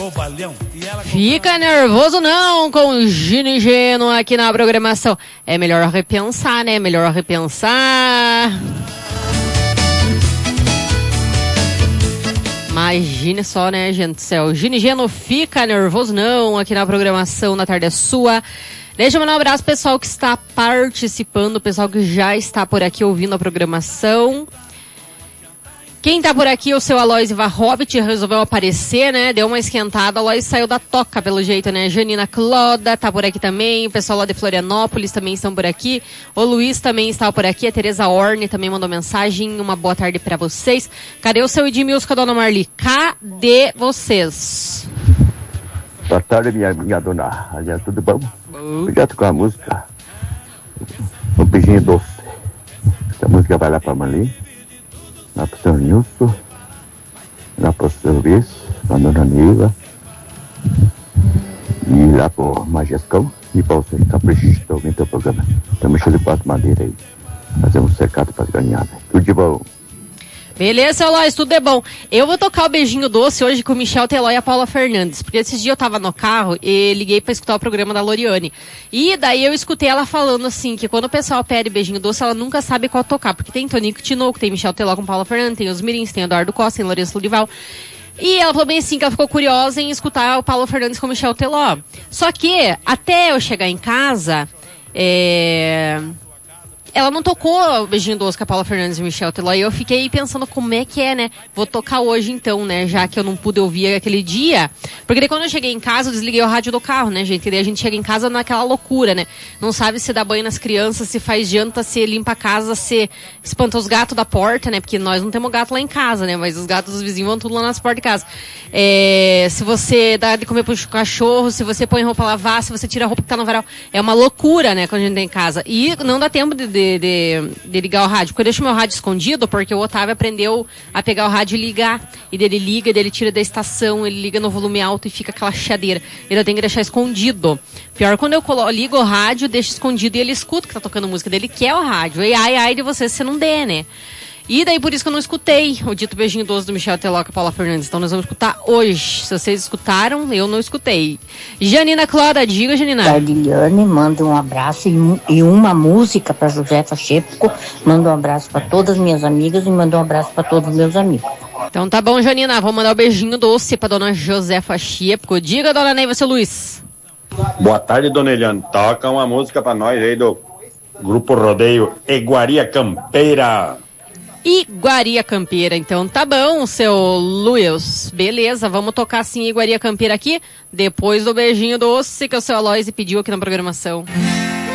Fica nervoso não com Gini Geno aqui na programação. É melhor repensar, né? Melhor repensar. Imagine só, né, gente do céu. Gini Geno, fica nervoso não aqui na programação na tarde é sua. Deixa eu mandar um abraço pro pessoal que está participando, o pessoal que já está por aqui ouvindo a programação. Quem tá por aqui, o seu Aloys Varrovitch, resolveu aparecer, né? Deu uma esquentada, o Aloys saiu da toca, pelo jeito, né? Janina Cloda tá por aqui também, o pessoal lá de Florianópolis também estão por aqui. O Luiz também está por aqui, a Tereza Orne também mandou mensagem, uma boa tarde pra vocês. Cadê o seu Edmilson, dona Marli? Cadê vocês? Boa tarde, minha dona. Aliás, tudo bom? Obrigado com a música. Um beijinho doce. Essa música vai lá pra Marli. Lá pro seu Nilson, lá pro seu Luiz, pra dona Neiva, e lá pro Majescão, e pra você que tá prestigiando ouvindo teu programa. Estamos cheios de quatro madeiras aí, fazer um cercado pra ganhar, né? Tudo de bom. Beleza, Eloy, tudo é bom. Eu vou tocar o beijinho doce hoje com o Michel Teló e a Paula Fernandes, porque esses dias eu tava no carro e liguei pra escutar o programa da Loriane. E daí eu escutei ela falando assim, que quando o pessoal pede beijinho doce, ela nunca sabe qual tocar, porque tem Tonico Tinoco, tem Michel Teló com Paula Fernandes, tem os Mirins, tem Eduardo Costa, tem Lourenço Ludival. E ela falou bem assim, que ela ficou curiosa em escutar o Paulo Fernandes com o Michel Teló. Só que, até eu chegar em casa, ela não tocou o beijinho doce com a Paula Fernandes e o Michel Teló. E eu fiquei pensando como é que é, né? Vou tocar hoje então, né? Já que eu não pude ouvir aquele dia. Porque daí quando eu cheguei em casa, eu desliguei o rádio do carro, né, gente? E daí a gente chega em casa naquela loucura, né? Não sabe se dá banho nas crianças, se faz janta, se limpa a casa, se espanta os gatos da porta, né? Porque nós não temos gato lá em casa, né? Mas os gatos dos vizinhos vão tudo lá nas portas de casa. Se você dá de comer pro cachorro, se você põe roupa a lavar, se você tira a roupa que tá no varal. É uma loucura, né? Quando a gente tá em casa. E não dá tempo de ligar o rádio. Porque eu deixo meu rádio escondido, porque o Otávio aprendeu a pegar o rádio e ligar. E dele liga, e dele tira da estação, ele liga no volume alto e fica aquela chiadeira. Ele tem que deixar escondido. Pior, quando eu ligo o rádio, deixo escondido e ele escuta que tá tocando música dele, que é o rádio. E ai de você se não der, né? E daí por isso que eu não escutei o dito beijinho doce do Michel Teló com a Paula Fernandes. Então nós vamos escutar hoje. Se vocês escutaram, eu não escutei. Janina Cloda, diga, Janina. Cardiliane, manda um abraço e uma música para Josefa Chepco. Manda um abraço para todas as minhas amigas e manda um abraço para todos os meus amigos. Então tá bom, Janina. Vou mandar o beijinho doce pra dona Josefa Chepco. Diga, dona Neiva, seu Luiz. Boa tarde, dona Eliane. Toca uma música pra nós aí do Grupo Rodeio Iguaria Campeira. Iguaria Campeira, então tá bom, seu Luiz. Beleza, vamos tocar sim Iguaria Campeira aqui, depois do beijinho doce que o seu Aloysio pediu aqui na programação.